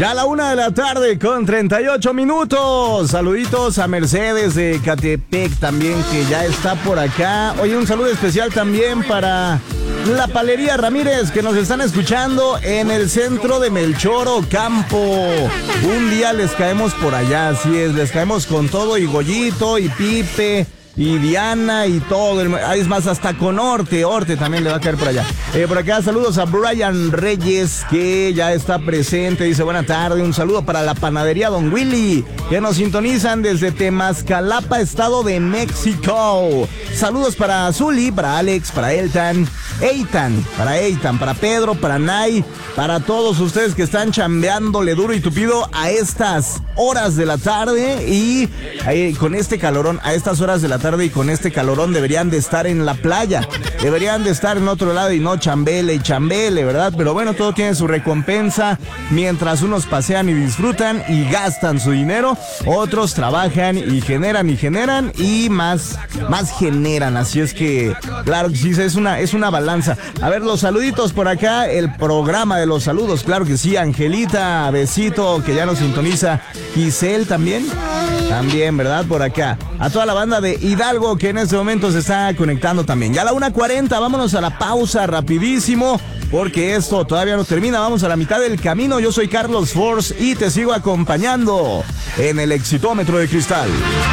Ya a la 1:38 p.m. Saluditos a Mercedes de Catepec también, que ya está por acá. Oye, un saludo especial también para la Palería Ramírez, que nos están escuchando en el centro de Melchor Ocampo. Un día les caemos por allá, así es, les caemos con todo, y Goyito, y Pipe, y Diana, y todo. Es más, hasta con Orte también le va a caer por allá. Por acá, saludos a Brian Reyes, que ya está presente. Dice, buena tarde. Un saludo para la panadería Don Willy, que nos sintonizan desde Temascalapa, Estado de México. Saludos para Zuli, para Alex, para Eitan, para Pedro, para Nay, para todos ustedes que están chambeándole duro y tupido a estas horas de la tarde, y con este calorón, a estas horas de la tarde y con este calorón deberían de estar en la playa, deberían de estar en otro lado y no chambele, ¿verdad? Pero bueno, todo tiene su recompensa. Mientras unos pasean y disfrutan y gastan su dinero, otros trabajan y generan y más generan. Así es que, claro que sí, es una balanza. A ver, los saluditos por acá, el programa de los saludos, claro que sí. Angelita, besito, que ya nos sintoniza. Giselle también, ¿verdad? Por acá. A toda la banda de Hidalgo que en este momento se está conectando también. Ya a la 1:40, vámonos a la pausa rapidísimo, porque esto todavía no termina. Vamos a la mitad del camino. Yo soy Carlos Force y te sigo acompañando en el Exitómetro de Cristal.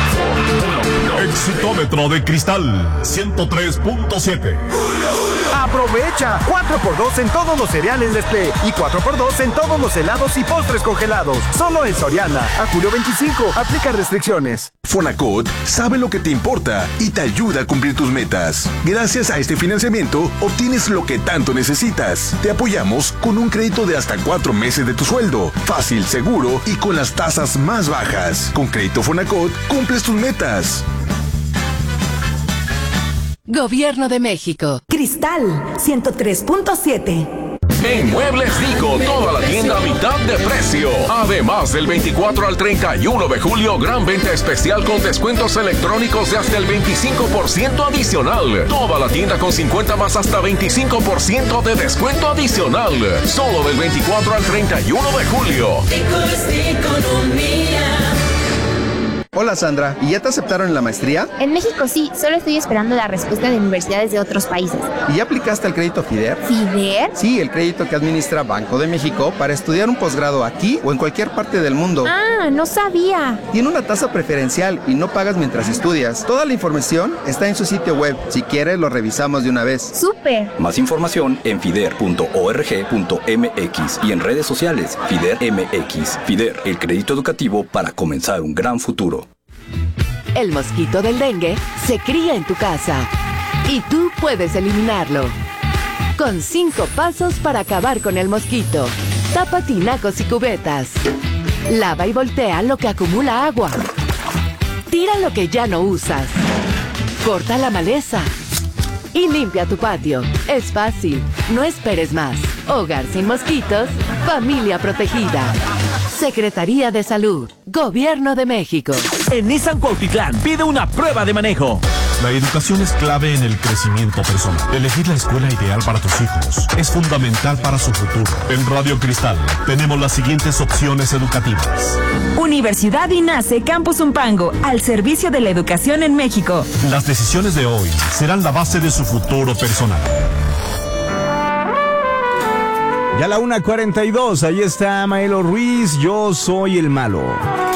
Exitómetro de Cristal 103.7. Aprovecha 4x2 en todos los cereales Nestlé y 4x2 en todos los helados y postres congelados. Solo en Soriana. A julio 25. Aplica restricciones. Fonacot sabe lo que te importa y te ayuda a cumplir tus metas. Gracias a este financiamiento, obtienes lo que tanto necesitas. Te apoyamos con un crédito de hasta 4 meses de tu sueldo. Fácil, seguro y con las tasas más bajas. Con Crédito Fonacot, cumples tus metas. Gobierno de México. Cristal 103.7. En Muebles Dico, toda la tienda a mitad de precio. Además, del 24 al 31 de julio, gran venta especial con descuentos electrónicos de hasta el 25% adicional. Toda la tienda con 50 más hasta 25% de descuento adicional. Solo del 24 al 31 de julio. Dico es economía. Hola Sandra, ¿y ya te aceptaron en la maestría? En México sí, solo estoy esperando la respuesta de universidades de otros países. ¿Y ya aplicaste al crédito FIDER? ¿FIDER? Sí, el crédito que administra Banco de México para estudiar un posgrado aquí o en cualquier parte del mundo. Ah, no sabía. Tiene una tasa preferencial y no pagas mientras estudias. Toda la información está en su sitio web. Si quieres, lo revisamos de una vez. ¡Súper! Más información en fider.org.mx y en redes sociales FIDER MX. FIDER, el crédito educativo para comenzar un gran futuro. El mosquito del dengue se cría en tu casa y tú puedes eliminarlo. Con 5 pasos para acabar con el mosquito. Tapa tinacos y cubetas. Lava y voltea lo que acumula agua. Tira lo que ya no usas. Corta la maleza. Y limpia tu patio. Es fácil. No esperes más. Hogar sin mosquitos. Familia protegida. Secretaría de Salud. Gobierno de México. En Nissan Cuautitlán pide una prueba de manejo. La educación es clave en el crecimiento personal. Elegir la escuela ideal para tus hijos es fundamental para su futuro. En Radio Cristal tenemos las siguientes opciones educativas. Universidad INACE Campus Umpango, al servicio de la educación en México. Las decisiones de hoy serán la base de su futuro personal. Ya a la 1:42, ahí está Maelo Ruiz, Yo soy el malo.